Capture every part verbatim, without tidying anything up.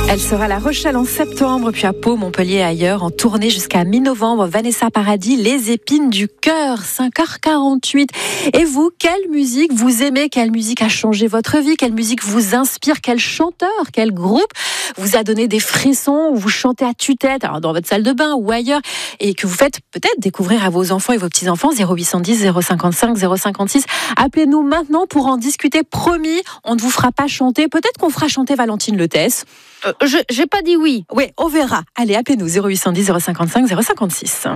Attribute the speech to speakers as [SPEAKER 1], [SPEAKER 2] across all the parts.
[SPEAKER 1] Elle sera à La Rochelle en septembre, puis à Pau, Montpellier et ailleurs, en tournée jusqu'à mi-novembre. Vanessa Paradis, Les épines du cœur, cinq heures quarante-huit. Et vous, quelle musique vous aimez? Quelle musique a changé votre vie? Quelle musique vous inspire? Quel chanteur, quel groupe vous a donné des frissons, où vous chantez à tue-tête, alors dans votre salle de bain ou ailleurs, et que vous faites peut-être découvrir à vos enfants et vos petits-enfants? Zéro huit cent dix, zéro cinquante-cinq, zéro cinquante-six. Appelez-nous maintenant pour en discuter. Promis, on ne vous fera pas chanter. Peut-être qu'on fera chanter Valentine Letès.
[SPEAKER 2] Euh, je j'ai pas dit oui.
[SPEAKER 1] Oui, on verra. Allez, appelez-nous zéro huit cent dix, zéro cinquante-cinq, zéro cinquante-six.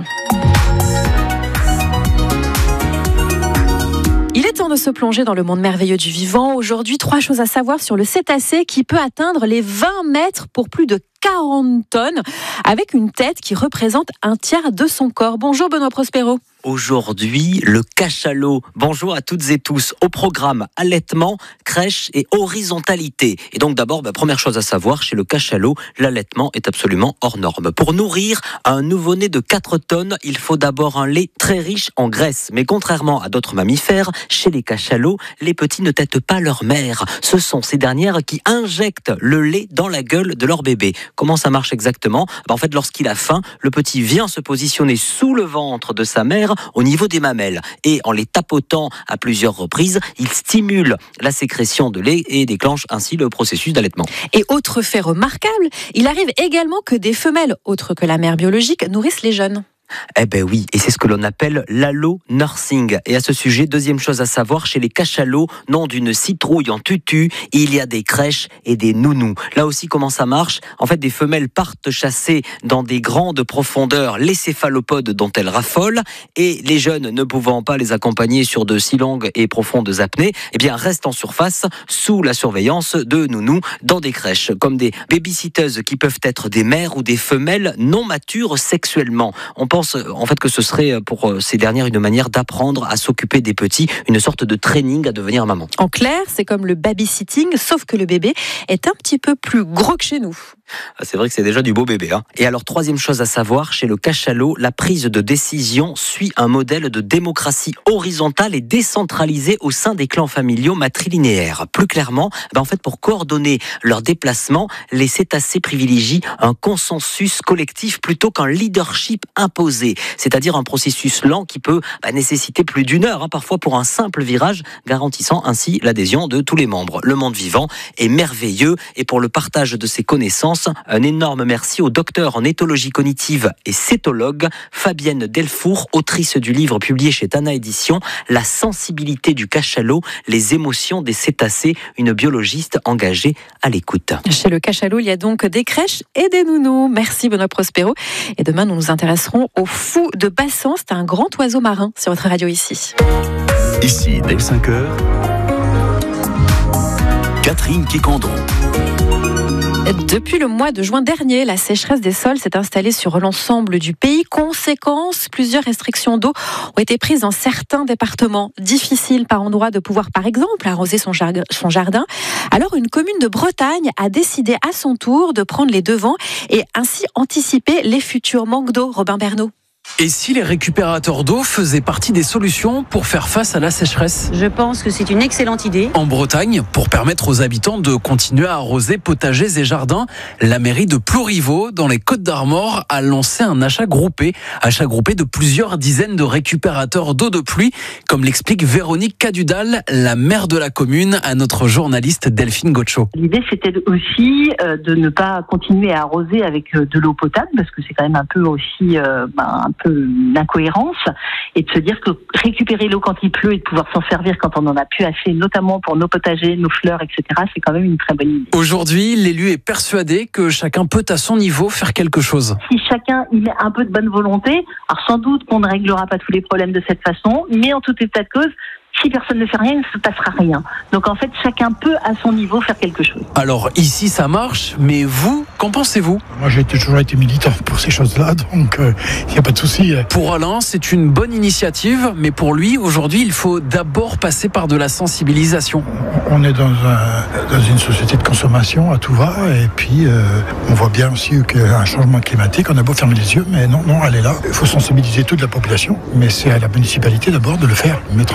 [SPEAKER 1] Il est temps de se plonger dans le monde merveilleux du vivant. Aujourd'hui, trois choses à savoir sur le cétacé qui peut atteindre les vingt mètres pour plus de quarante tonnes, avec une tête qui représente un tiers de son corps. Bonjour Benoît Prospero.
[SPEAKER 3] Aujourd'hui, le cachalot. Bonjour à toutes et tous. Au programme, allaitement, crèche et horizontalité. Et donc d'abord, bah, première chose à savoir, chez le cachalot, l'allaitement est absolument hors norme. Pour nourrir un nouveau-né de quatre tonnes, il faut d'abord un lait très riche en graisse. Mais contrairement à d'autres mammifères, chez les cachalots, les petits ne têtent pas leur mère. Ce sont ces dernières qui injectent le lait dans la gueule de leur bébé. Comment ça marche exactement? bah, En fait, lorsqu'il a faim, le petit vient se positionner sous le ventre de sa mère, au niveau des mamelles. Et en les tapotant à plusieurs reprises, il stimule la sécrétion de lait et déclenche ainsi le processus d'allaitement.
[SPEAKER 1] Et autre fait remarquable, il arrive également que des femelles, autres que la mère biologique, nourrissent les jeunes.
[SPEAKER 3] Eh ben oui, et c'est ce que l'on appelle l'allo-nursing. Et à ce sujet, deuxième chose à savoir, chez les cachalots, nom d'une citrouille en tutu, il y a des crèches et des nounous. Là aussi, comment ça marche? En fait, des femelles partent chasser dans des grandes profondeurs les céphalopodes dont elles raffolent, et les jeunes, ne pouvant pas les accompagner sur de si longues et profondes apnées, eh bien, restent en surface sous la surveillance de nounous dans des crèches, comme des babysitteuses qui peuvent être des mères ou des femelles non matures sexuellement. On pense en fait que ce serait pour ces dernières une manière d'apprendre à s'occuper des petits, une sorte de training à devenir maman.
[SPEAKER 1] En clair, c'est comme le babysitting, sauf que le bébé est un petit peu plus gros que chez nous.
[SPEAKER 3] C'est vrai que c'est déjà du beau bébé. Hein. Et alors, troisième chose à savoir, chez le cachalot, la prise de décision suit un modèle de démocratie horizontale et décentralisée au sein des clans familiaux matrilinéaires. Plus clairement, ben en fait, pour coordonner leurs déplacements, les cétacés privilégient un consensus collectif plutôt qu'un leadership imposé. C'est-à-dire un processus lent qui peut ben, nécessiter plus d'une heure, hein, parfois pour un simple virage, garantissant ainsi l'adhésion de tous les membres. Le monde vivant est merveilleux et pour le partage de ses connaissances, un énorme merci au docteur en éthologie cognitive et cétologue Fabienne Delfour, autrice du livre publié chez Tana Éditions, La sensibilité du cachalot, les émotions des cétacés, une biologiste engagée à l'écoute.
[SPEAKER 1] Chez le cachalot, il y a donc des crèches et des nounous. Merci Benoît Prospero. Et demain, nous nous intéresserons au fou de Bassan. C'est un grand oiseau marin sur votre radio ici.
[SPEAKER 4] Ici, dès cinq heures, Catherine Quécandon.
[SPEAKER 1] Depuis le mois de juin dernier, la sécheresse des sols s'est installée sur l'ensemble du pays. Conséquence, plusieurs restrictions d'eau ont été prises dans certains départements. Difficile par endroits de pouvoir, par exemple, arroser son jardin. Alors, une commune de Bretagne a décidé à son tour de prendre les devants et ainsi anticiper les futurs manques d'eau. Robin Bernot.
[SPEAKER 5] Et si les récupérateurs d'eau faisaient partie des solutions pour faire face à la sécheresse?
[SPEAKER 6] Je pense que c'est une excellente idée.
[SPEAKER 5] En Bretagne, pour permettre aux habitants de continuer à arroser potagers et jardins, la mairie de Plouriveau, dans les Côtes-d'Armor, a lancé un achat groupé, achat groupé de plusieurs dizaines de récupérateurs d'eau de pluie, comme l'explique Véronique Cadudal, la maire de la commune, à notre journaliste Delphine Gaucho.
[SPEAKER 7] L'idée, c'était aussi euh, de ne pas continuer à arroser avec euh, de l'eau potable, parce que c'est quand même un peu aussi euh, ben, un peu d'incohérence, et de se dire que récupérer l'eau quand il pleut et de pouvoir s'en servir quand on en a plus assez, notamment pour nos potagers, nos fleurs, et cetera, c'est quand même une très bonne idée.
[SPEAKER 5] Aujourd'hui, l'élu est persuadé que chacun peut à son niveau faire quelque chose.
[SPEAKER 7] Si chacun y met un peu de bonne volonté, alors sans doute qu'on ne réglera pas tous les problèmes de cette façon, mais en tout état de cause, si personne ne fait rien, il ne se passera rien. Donc en fait, chacun peut à son niveau faire quelque chose.
[SPEAKER 5] Alors ici, ça marche, mais vous, qu'en pensez-vous?
[SPEAKER 8] Moi, j'ai toujours été militant pour ces choses-là, donc il euh, n'y a pas de souci.
[SPEAKER 5] Pour Alain, c'est une bonne initiative, mais pour lui, aujourd'hui, il faut d'abord passer par de la sensibilisation.
[SPEAKER 8] On est dans, un, dans une société de consommation à tout va, et puis euh, on voit bien aussi qu'il y a un changement climatique. On a beau fermer les yeux, mais non, non, elle est là. Il faut sensibiliser toute la population, mais c'est à la municipalité d'abord de le faire, mettre en avant ces choses.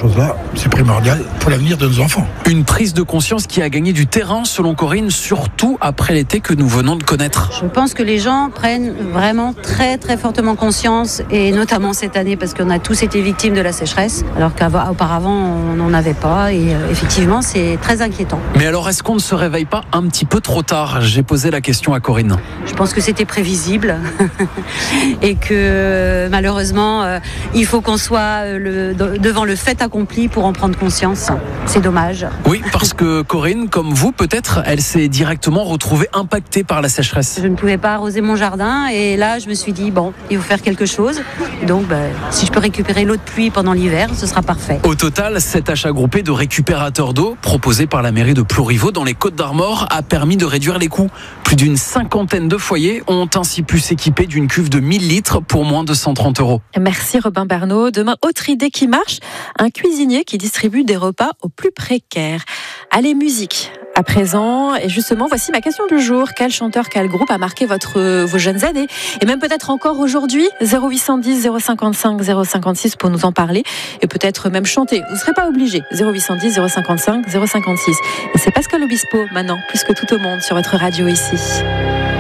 [SPEAKER 8] choses-là, c'est primordial pour l'avenir de nos enfants.
[SPEAKER 5] Une prise de conscience qui a gagné du terrain, selon Corinne, surtout après l'été que nous venons de connaître.
[SPEAKER 6] Je pense que les gens prennent vraiment très très fortement conscience, et notamment cette année, parce qu'on a tous été victimes de la sécheresse, alors qu'auparavant on n'en avait pas, et euh, effectivement c'est très inquiétant.
[SPEAKER 5] Mais alors, est-ce qu'on ne se réveille pas un petit peu trop tard ? J'ai posé la question à Corinne.
[SPEAKER 6] Je pense que c'était prévisible et que malheureusement euh, il faut qu'on soit le, devant le fait accompli pour en prendre conscience. C'est dommage.
[SPEAKER 5] Oui, parce que Corinne, comme vous peut-être, elle s'est directement retrouvée impactée par la sécheresse.
[SPEAKER 6] Je ne pouvais pas arroser mon jardin, et là je me suis dit bon, il faut faire quelque chose. Donc bah, si je peux récupérer l'eau de pluie pendant l'hiver, ce sera parfait.
[SPEAKER 5] Au total, cet achat groupé de récupérateurs d'eau proposé par la mairie de Plouriveau dans les Côtes-d'Armor a permis de réduire les coûts. Plus d'une cinquantaine de foyers ont ainsi pu s'équiper d'une cuve de mille litres pour moins de cent trente euros.
[SPEAKER 1] Merci Robin Bernot. Demain, autre idée qui marche, un cuisinier qui distribue des repas aux plus précaires. Allez, musique. À présent, et justement, voici ma question du jour. Quel chanteur, quel groupe a marqué votre, vos jeunes années? Et même peut-être encore aujourd'hui, zéro huit cent dix, zéro cinquante-cinq, zéro cinquante-six pour nous en parler. Et peut-être même chanter. Vous ne serez pas obligé. zéro huit cent dix, zéro cinquante-cinq, zéro cinquante-six. Et c'est Pascal Obispo, maintenant, plus que tout au monde, sur votre radio ici.